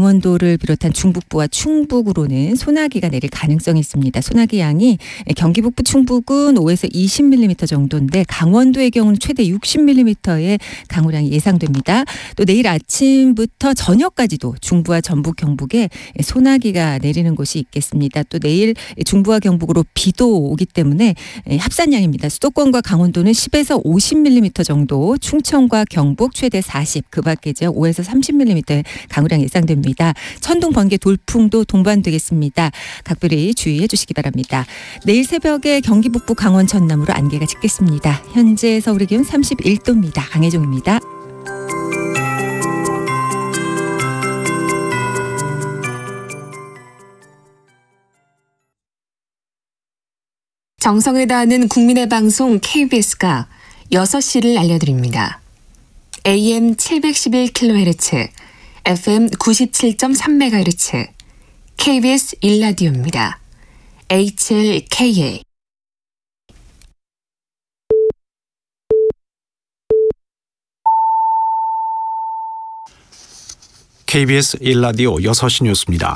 강원도를 비롯한 중북부와 충북으로는 소나기가 내릴 가능성이 있습니다. 소나기 양이 경기 북부 충북은 5에서 20mm 정도인데 강원도의 경우는 최대 60mm의 강우량이 예상됩니다. 또 내일 아침부터 저녁까지도 중부와 전북 경북에 소나기가 내리는 곳이 있겠습니다. 또 내일 중부와 경북으로 비도 오기 때문에 합산량입니다. 수도권과 강원도는 10에서 50mm 정도, 충청과 경북 최대 40, 그 밖이죠. 5에서 30mm의 강우량 예상됩니다. 천둥, 번개, 돌풍도 동반되겠습니다. 각별히 주의해 주시기 바랍니다. 내일 새벽에 경기 북부 강원 전남으로 안개가 짙겠습니다. 현재 서울의 기온 31도입니다. 강혜종입니다. 정성을 다하는 국민의 방송 KBS가 6시를 알려드립니다. AM 711kHz, FM 97.3MHz, KBS 1라디오입니다. HLKA. KBS 1라디오 6시 뉴스입니다.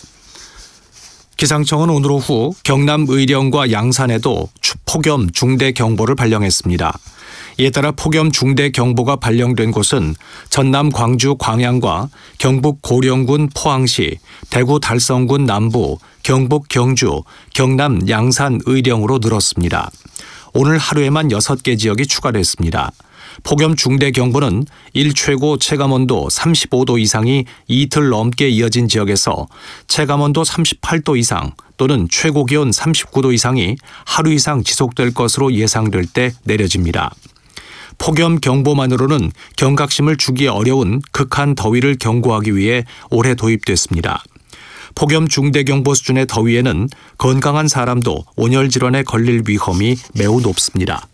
기상청은 오늘 오후 경남 의령과 양산에도 폭염 중대경보를 발령했습니다. 이에 따라 폭염 중대경보가 발령된 곳은 전남 광주 광양과 경북 고령군 포항시, 대구 달성군 남부, 경북 경주, 경남 양산 의령으로 늘었습니다. 오늘 하루에만 6개 지역이 추가됐습니다. 폭염 중대경보는 일최고 체감온도 35도 이상이 이틀 넘게 이어진 지역에서 체감온도 38도 이상 또는 최고기온 39도 이상이 하루 이상 지속될 것으로 예상될 때 내려집니다. 폭염 경보만으로는 경각심을 주기 어려운 극한 더위를 경고하기 위해 올해 도입됐습니다. 폭염 중대경보 수준의 더위에는 건강한 사람도 온열 질환에 걸릴 위험이 매우 높습니다.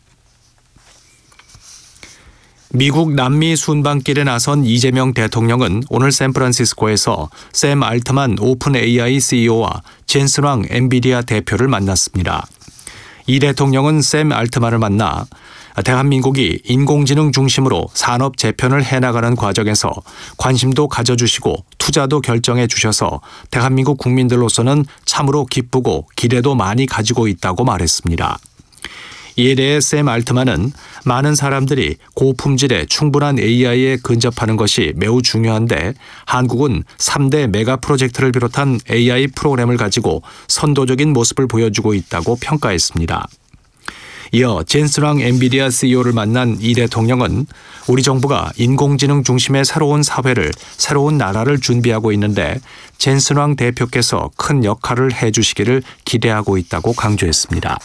미국 남미 순방길에 나선 이재명 대통령은 오늘 샌프란시스코에서 샘 알트만 오픈 AI CEO와 젠슨 황 엔비디아 대표를 만났습니다. 이 대통령은 샘 알트만을 만나 대한민국이 인공지능 중심으로 산업 재편을 해나가는 과정에서 관심도 가져주시고 투자도 결정해 주셔서 대한민국 국민들로서는 참으로 기쁘고 기대도 많이 가지고 있다고 말했습니다. 이에 대해 샘 알트만은 많은 사람들이 고품질의 충분한 AI에 근접하는 것이 매우 중요한데 한국은 3대 메가 프로젝트를 비롯한 AI 프로그램을 가지고 선도적인 모습을 보여주고 있다고 평가했습니다. 이어 젠슨 황 엔비디아 CEO를 만난 이 대통령은 우리 정부가 인공지능 중심의 새로운 사회를, 새로운 나라를 준비하고 있는데 젠슨 황 대표께서 큰 역할을 해주시기를 기대하고 있다고 강조했습니다.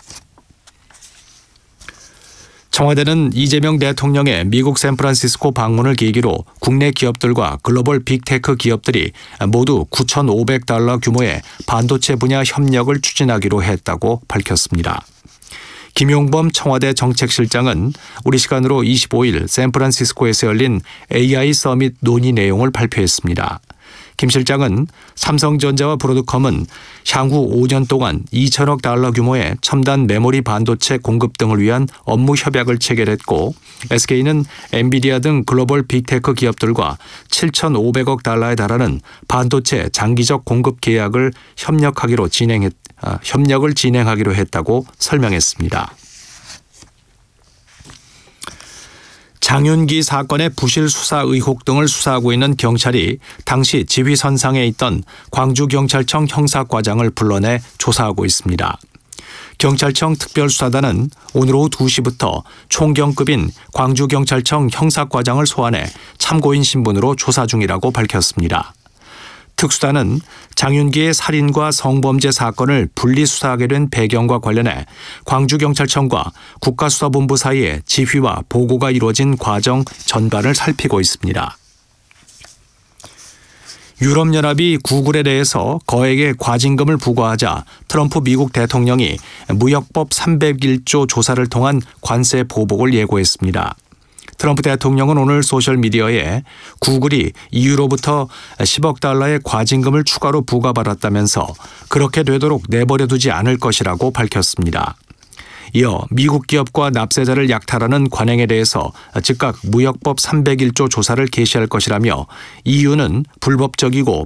청와대는 이재명 대통령의 미국 샌프란시스코 방문을 계기로 국내 기업들과 글로벌 빅테크 기업들이 모두 9,500달러 규모의 반도체 분야 협력을 추진하기로 했다고 밝혔습니다. 김용범 청와대 정책실장은 우리 시간으로 25일 샌프란시스코에서 열린 AI 서밋 논의 내용을 발표했습니다. 김 실장은 삼성전자와 브로드컴은 향후 5년 동안 2천억 달러 규모의 첨단 메모리 반도체 공급 등을 위한 업무 협약을 체결했고 SK는 엔비디아 등 글로벌 빅테크 기업들과 7,500억 달러에 달하는 반도체 장기적 공급 계약을 협력을 진행하기로 했다고 설명했습니다. 장윤기 사건의 부실 수사 의혹 등을 수사하고 있는 경찰이 당시 지휘선상에 있던 광주경찰청 형사과장을 불러내 조사하고 있습니다. 경찰청 특별수사단은 오늘 오후 2시부터 총경급인 광주경찰청 형사과장을 소환해 참고인 신분으로 조사 중이라고 밝혔습니다. 특수단은 장윤기의 살인과 성범죄 사건을 분리수사하게 된 배경과 관련해 광주경찰청과 국가수사본부 사이에 지휘와 보고가 이루어진 과정 전반을 살피고 있습니다. 유럽연합이 구글에 대해서 거액의 과징금을 부과하자 트럼프 미국 대통령이 무역법 301조 조사를 통한 관세 보복을 예고했습니다. 트럼프 대통령은 오늘 소셜미디어에 구글이 EU로부터 10억 달러의 과징금을 추가로 부과받았다면서 그렇게 되도록 내버려두지 않을 것이라고 밝혔습니다. 이어 미국 기업과 납세자를 약탈하는 관행에 대해서 즉각 무역법 301조 조사를 개시할 것이라며 EU는 불법적이고